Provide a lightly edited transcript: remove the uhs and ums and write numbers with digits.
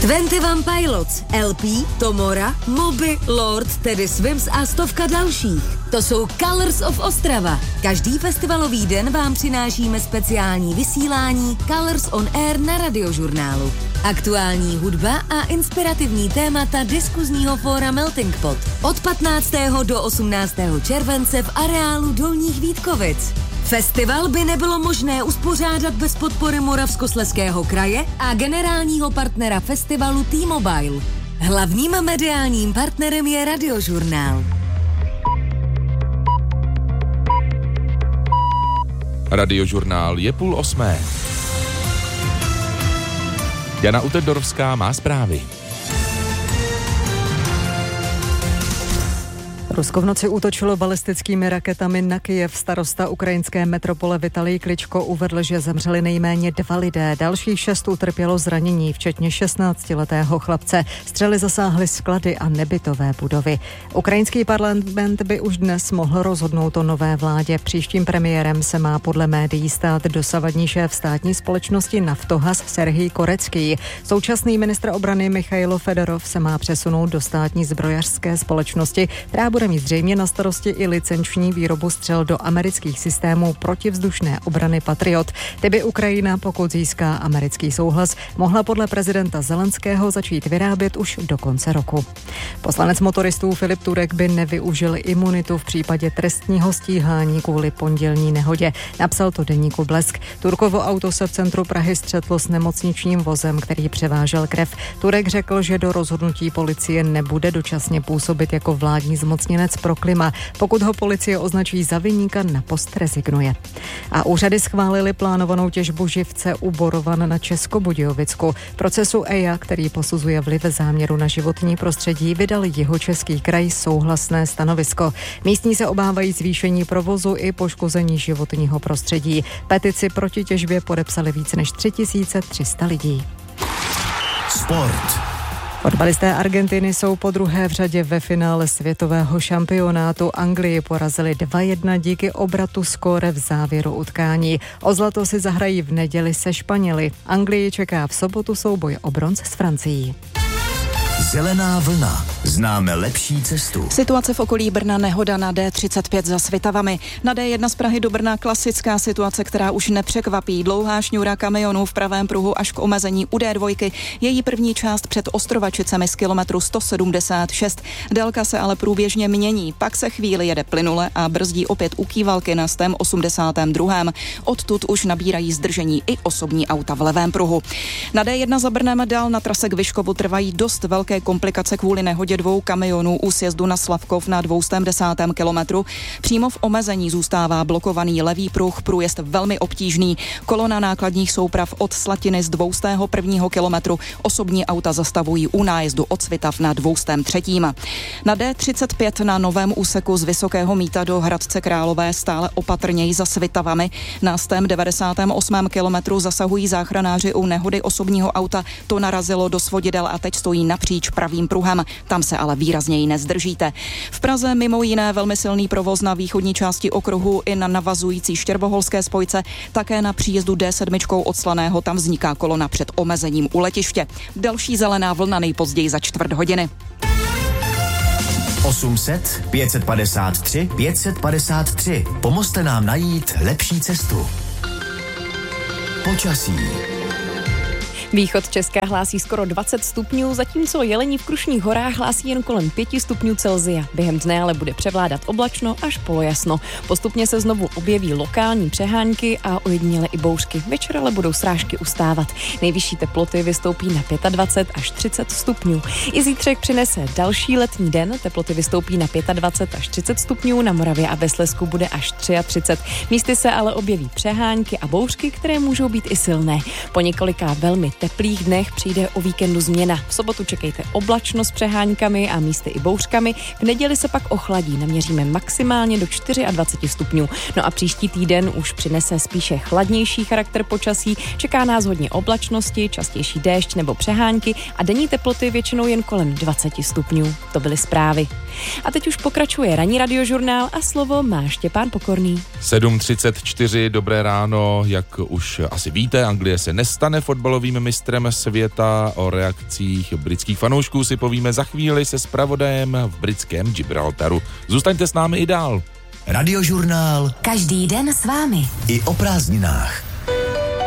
21 Pilots, LP, Tomora, Moby, Lord, Teddy Swims a stovka dalších. To jsou Colors of Ostrava. Každý festivalový den vám přinášíme speciální vysílání Colors on Air na Radiožurnálu. Aktuální hudba a inspirativní témata diskuzního fóra Melting Pot. Od 15. do 18. července v areálu Dolních Vítkovic. Festival by nebylo možné uspořádat bez podpory Moravskoslezského kraje a generálního partnera festivalu T-Mobile. Hlavním mediálním partnerem je Radiožurnál. Radiožurnál je 7:30. Jana Utedorovská má zprávy. Rusko v noci útočilo balistickými raketami na Kyjev. Starosta ukrajinské metropole Vitalij Kličko uvedl, že zemřeli nejméně 2 lidé. Dalších 6 utrpělo zranění, včetně 16letého chlapce. Střely zasáhly sklady a nebytové budovy. Ukrajinský parlament by už dnes mohl rozhodnout o nové vládě. Příštím premiérem se má podle médií stát dosavadní šéf státní společnosti Naftogaz Serhij Korecký. Současný ministr obrany Michailo Fedorov se má přesunout do státní zbrojařské společnosti, která bude mít zřejmě na starosti i licenční výrobu střel do amerických systémů protivzdušné obrany Patriot. Ty by Ukrajina, pokud získá americký souhlas, mohla podle prezidenta Zelenského začít vyrábět už do konce roku. Poslanec motoristů Filip Turek by nevyužil imunitu v případě trestního stíhání kvůli pondělní nehodě. Napsal to deníku Blesk. Turkovo auto se v centru Prahy střetlo s nemocničním vozem, který převážel krev. Turek řekl, že do rozhodnutí policie nebude dočasně působit jako vládní zmocněnec pro klima. Pokud ho policie označí za viníka, na post rezignuje. A úřady schválili plánovanou těžbu živce u Borovan na Českobudějovicku. Procesu EIA, který posuzuje vliv záměru na životní prostředí, vydal Jihočeský kraj souhlasné stanovisko. Místní se obávají zvýšení provozu i poškození životního prostředí. Petici proti těžbě podepsali více než 3300 lidí. Sport. Fotbalisté Argentiny jsou podruhé v řadě ve finále světového šampionátu. Anglii porazili 2-1 díky obratu skóre v závěru utkání. O zlato si zahrají v neděli se Španěli. Anglii čeká v sobotu souboj o bronz s Francií. Zelená vlna. Známe lepší cestu. Situace v okolí Brna, nehoda na D35 za Svitavami. Na D1 z Prahy do Brna klasická situace, která už nepřekvapí. Dlouhá šňůra kamionů v pravém pruhu až k omezení u D2. Její první část před Ostrovačicemi z kilometru 176. Délka se ale průběžně mění. Pak se chvíli jede plynule a brzdí opět u Kývalky na 182. Odtud už nabírají zdržení i osobní auta v levém pruhu. Na D1 za Brnem dál na trase k Vyškovu trvají dost velké komplikace kvůli nehodě 2 kamionů u sjezdu na Slavkov na 210. kilometru. Přímo v omezení zůstává blokovaný levý pruh, průjezd velmi obtížný. Kolona nákladních souprav od Slatiny z 201. kilometru. Osobní auta zastavují u nájezdu od Svitav na 203. Na D35 na novém úseku z Vysokého Mýta do Hradce Králové stále opatrněji za Svitavami. Na 198. kilometru zasahují záchranáři u nehody osobního auta. To narazilo do svodidel a teď stojí napříč pravým pruhem. Tam se ale výrazněji nezdržíte. V Praze mimo jiné velmi silný provoz na východní části okruhu i na navazující štěrboholské spojce. Také na příjezdu D7 od Slaného tam vzniká kolona před omezením u letiště. Další zelená vlna nejpozději za 4 hodiny. 800 553 553. Pomozte nám najít lepší cestu. Počasí. Východ Česka hlásí skoro 20 stupňů, zatímco Jelení v Krušných horách hlásí jen kolem 5 stupňů Celsia. Během dne ale bude převládat oblačno až polojasno. Postupně se znovu objeví lokální přehánky a ojediněle i bouřky. Večer ale budou srážky ustávat. Nejvyšší teploty vystoupí na 25 až 30 stupňů. I zítřek přinese další letní den. Teploty vystoupí na 25 až 30 stupňů, na Moravě a ve Slezsku bude až 33. Místy se ale objeví přehánky a bouřky, které můžou být i silné. Po několika velmi teplých dnech přijde o víkendu změna. V sobotu čekejte oblačno s přeháňkami a místy i bouřkami. V neděli se pak ochladí, naměříme maximálně do 24 stupňů. No a příští týden už přinese spíše chladnější charakter počasí. Čeká nás hodně oblačnosti, častější déšť nebo přehánky a denní teploty většinou jen kolem 20 stupňů. To byly zprávy. A teď už pokračuje ranní radiožurnál a slovo má Štěpán Pokorný. 7:34, dobré ráno, jak už asi víte, Anglie se nestane fotbalovým mistrem světa. O reakcích britských fanoušků si povíme za chvíli se zpravodajem v britském Gibraltaru. Zůstaňte s námi i dál. Radiožurnál. Každý den s vámi. I o prázdninách.